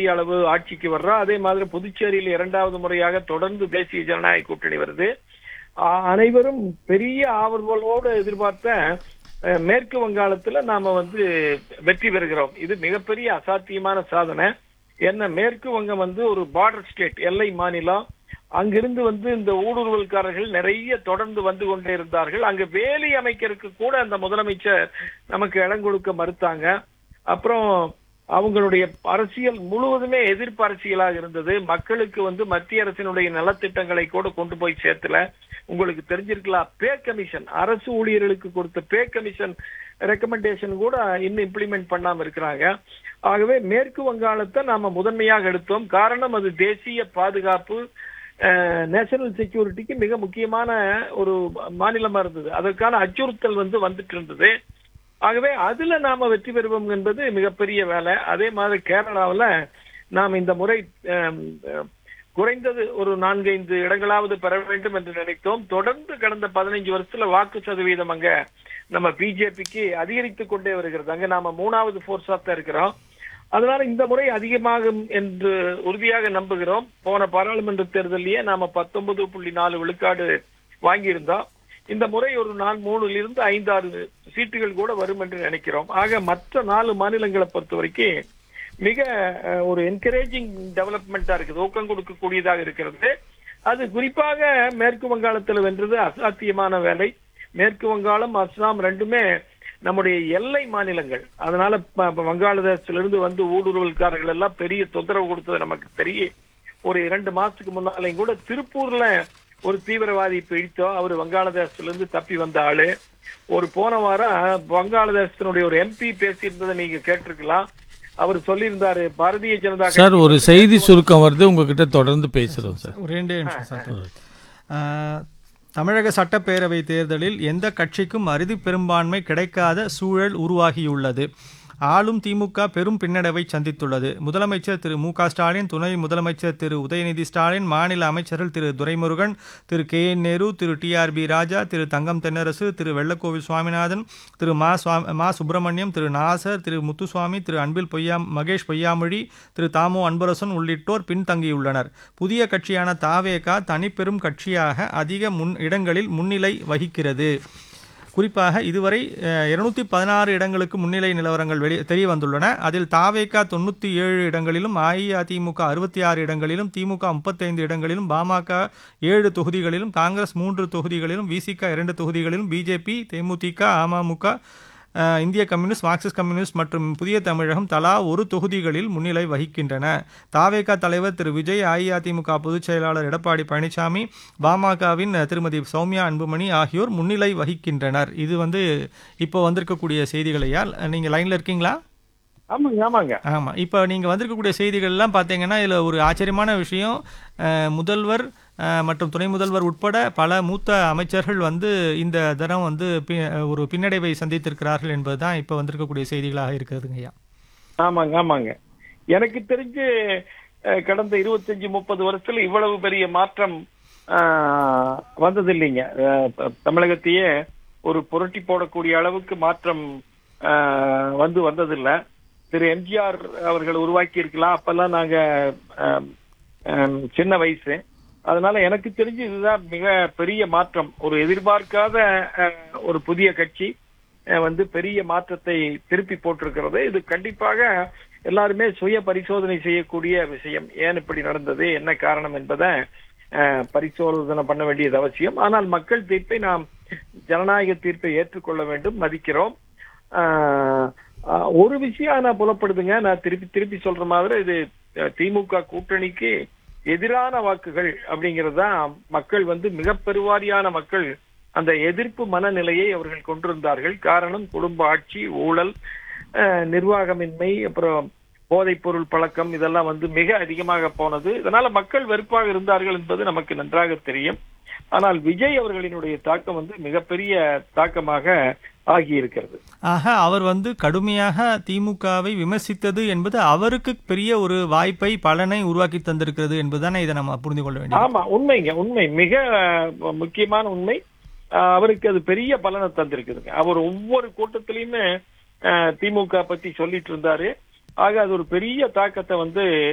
பெரிய அளவு ஆட்சிக்கு வர்றோம். அதே மாதிரி புதுச்சேரியில் 2வது முறையாக தொடர்ந்து தேசிய ஜனநாயக கூட்டணி வருது. அனைவரும் பெரிய ஆவலோடு எதிர்பார்த்த மேற்கு வங்காளத்துல நாம வெற்றி பெறுகிறோம். இது மிகப்பெரிய அசாத்தியமான சாதனை. என்ன, மேற்கு வங்கம் ஒரு பார்டர் ஸ்டேட், எல்லை மாநிலம். அங்கிருந்து இந்த ஊடுருவல்காரர்கள் நிறைய தொடர்ந்து வந்து கொண்டே இருந்தார்கள். அங்க வேலி அமைக்கிறதுக்கு கூட அந்த முதலமைச்சர் நமக்கு இடம் கொடுக்க மறுத்தாங்க. அப்புறம் அவங்களுடைய அரசியல் முழுவதுமே எதிர்ப்பு அரசியலாக இருந்தது. மக்களுக்கு மத்திய அரசினுடைய நலத்திட்டங்களை கூட கொண்டு போய் சேர்த்துல. உங்களுக்கு தெரிஞ்சிருக்கலாம், பே கமிஷன், அரசு ஊழியர்களுக்கு கொடுத்த பே கமிஷன் ரெக்கமெண்டேஷன் கூட இன்னும் இம்ப்ளிமெண்ட் பண்ணாம இருக்கிறாங்க. ஆகவே மேற்கு வங்காளத்தை நாம முதன்மையாக எடுத்தோம். காரணம், அது தேசிய பாதுகாப்பு, நேஷனல் செக்யூரிட்டிக்கு மிக முக்கியமான ஒரு மாநிலமா இருந்தது. அதற்கான அச்சுறுத்தல் வந்துட்டு இருந்தது. ஆகவே அதுல நாம வெற்றி பெறுவோம் என்பது மிகப்பெரிய வேலை. அதே மாதிரி கேரளாவில் நாம் இந்த முறை குறைந்தது ஒரு 4-5 இடங்களாவது பெற வேண்டும் என்று நினைத்தோம். தொடர்ந்து கடந்த 15 வருஷத்துல வாக்கு சதவீதம் அங்க நம்ம பிஜேபிக்கு அதிகரித்துக் கொண்டே வருகிறது. அங்க நாம 3வது போர்ஸா தான் இருக்கிறோம். அதனால இந்த முறை அதிகமாகும் என்று உறுதியாக நம்புகிறோம். போன பாராளுமன்ற தேர்தலையே நாம 19.4 விழுக்காடு வாங்கியிருந்தோம். இந்த முறை ஒரு 3-5-6 சீட்டுகள் கூட வரும் என்று நினைக்கிறோம். ஆக மற்ற 4 மாநிலங்களை பொறுத்த வரைக்கும் மிக ஒரு என்கரேஜிங் டெவலப்மெண்டா இருக்குது, ஊக்கம் கொடுக்கக்கூடியதாக இருக்கிறது. அது குறிப்பாக மேற்கு வங்காளத்தில் வென்றது அசாத்தியமான வேலை. மேற்கு வங்காளம், அஸ்ஸாம் ரெண்டுமே நம்முடைய எல்லை மாநிலங்கள். அதனால வங்காளதேசத்திலிருந்து ஊடுருவல்காரர்கள் எல்லாம் பெரிய தொந்தரவு கொடுத்தது நமக்கு தெரியும். ஒரு 2 மாசத்துக்கு முன்னாலையும் கூட திருப்பூர்ல ஒரு தீவிரவாதி பிடித்தோம். அவர் வங்காளதேசத்திலிருந்து தப்பி வந்த ஆளு. ஒரு போன வாரம் வங்காளதேசத்தினுடைய ஒரு எம்பி பேசியிருந்ததை நீங்க கேட்டிருக்கலாம். அவர் சொல்லியிருந்தாரு, பாரதிய ஜனதா சார் ஒரு செய்தி சுருக்கம் வருது, உங்ககிட்ட தொடர்ந்து பேசுறோம் சார். ஒரு 2 நிமிஷம் சார். தமிழக சட்டப்பேரவை தேர்தலில் எந்த கட்சிக்கும் அறுதி பெரும்பான்மை கிடைக்காத சூழல் உருவாகியுள்ளது. ஆளும் திமுக பெரும் பின்னடைவை சந்தித்துள்ளது. முதலமைச்சர் திரு மு க ஸ்டாலின், துணை முதலமைச்சர் திரு உதயநிதி ஸ்டாலின், மாநில அமைச்சர்கள் திரு துரைமுருகன், திரு கே என் நேரு, திரு டிஆர்பி ராஜா, திரு தங்கம் தென்னரசு, திரு வெள்ளக்கோவில் சுவாமிநாதன், திரு மா சுப்பிரமணியம், திரு நாசர், திரு முத்துசுவாமி, திரு அன்பில் மகேஷ் பொய்யாமொழி, திரு தாமோ அன்பரசன் உள்ளிட்டோர் பின்தங்கியுள்ளனர். புதிய கட்சியான தாவேகா தனிப்பெரும் கட்சியாக அதிக இடங்களில் முன்னிலை வகிக்கிறது. குறிப்பாக இதுவரை 216 இடங்களுக்கு முன்னிலை நிலவரங்கள் தெரிய வந்துள்ளன. அதில் தாவேகா 97 இடங்களிலும், அஇஅதிமுக 66 இடங்களிலும், திமுக 35 இடங்களிலும், பாமக 7 தொகுதிகளிலும், காங்கிரஸ் 3 தொகுதிகளிலும், விசிக 2 தொகுதிகளிலும், பிஜேபி, தேமுதிக, அமமுக, இந்திய கம்யூனிஸ்ட், மார்க்சிஸ்ட் கம்யூனிஸ்ட் மற்றும் புதிய தமிழகம் தலா 1 தொகுதிகளில் முன்னிலை வகிக்கின்றன. தாவேகா தலைவர் திரு விஜய், அஇஅதிமுக பொதுச் செயலாளர் எடப்பாடி பழனிசாமி, பாமகவின் திருமதி சௌமியா அன்புமணி ஆகியோர் முன்னிலை வகிக்கின்றனர். இது இப்போ வந்திருக்கக்கூடிய செய்திகளையா? நீங்க லைன்ல இருக்கீங்களா? ஆமா. இப்போ நீங்க வந்திருக்கக்கூடிய செய்திகள் எல்லாம் பார்த்தீங்கன்னா இதுல ஒரு ஆச்சரியமான விஷயம், முதல்வர் மற்றும் துணை முதல்வர் உட்பட பல மூத்த அமைச்சர்கள் இந்த தரம் ஒரு பின்னடைவை சந்தித்திருக்கிறார்கள் என்பதுதான் இப்ப வந்திருக்கக்கூடிய செய்திகளாக இருக்கிறதுங்க ஐயா. ஆமாங்க. எனக்கு தெரிஞ்சு கடந்த 25-30 வருஷத்துல இவ்வளவு பெரிய மாற்றம் வந்தது இல்லைங்க. தமிழகத்தையே ஒரு புரட்டி போடக்கூடிய அளவுக்கு மாற்றம் வந்ததில்லை. திரு எம்ஜிஆர் அவர்கள் உருவாக்கி இருக்கலாம். அப்பெல்லாம் நாங்க சின்ன வயசு. அதனால எனக்கு தெரிஞ்சு இதுதான் மிக பெரிய மாற்றம். ஒரு எதிர்பார்க்காத ஒரு புதிய கட்சி பெரிய மாற்றத்தை திருப்பி போட்டிருக்கிறது. இது கண்டிப்பாக எல்லாருமே சுய பரிசோதனை செய்யக்கூடிய விஷயம். ஏன் இப்படி நடந்தது, என்ன காரணம் என்பதை பரிசோதனை பண்ண வேண்டியது அவசியம். ஆனால் மக்கள் தீர்ப்பை நாம் ஜனநாயக தீர்ப்பை ஏற்றுக்கொள்ள வேண்டும், மதிக்கிறோம். ஒரு விஷயம் நான் புலப்படுதுங்க, நான் திருப்பி சொல்ற மாதிரி, இது திமுக கூட்டணிக்கு எதிரான வாக்குகள் அப்படிங்கிறது தான். மக்கள் மிக பெருவாரியான மக்கள் அந்த எதிர்ப்பு மனநிலையை அவர்கள் கொண்டிருந்தார்கள். காரணம், குடும்ப ஆட்சி, ஊழல், நிர்வாகமின்மை, அப்புறம் போதைப் பொருள் பழக்கம், இதெல்லாம் மிக அதிகமாக போனது. இதனால மக்கள் வெறுப்பாக இருந்தார்கள் என்பது நமக்கு நன்றாக தெரியும். ஆனால் விஜய் அவர்களினுடைய தாக்கம் மிகப்பெரிய தாக்கமாக ஆகியிருக்கிறது. அவர் கடுமையாக திமுகவை விமர்சித்தது என்பது அவருக்கு பெரிய ஒரு வாய்ப்பை, பலனை உருவாக்கி தந்திருக்கிறது என்பதுதானே இதை நம்ம புரிந்து கொள்ள வேண்டும். ஆமா, உண்மை, மிக முக்கியமான உண்மை. அவருக்கு அது பெரிய பலனை தந்திருக்குதுங்க. அவர் ஒவ்வொரு கூட்டத்திலையுமே திமுக பத்தி சொல்லிட்டு இருந்தாரு. ஆக அது ஒரு பெரிய தாக்கத்தை